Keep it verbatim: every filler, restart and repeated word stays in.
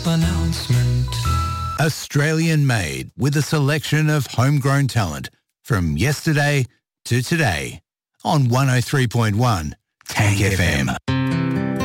announcement. Australian made with a selection of homegrown talent from yesterday to today on one oh three point one Tank F M.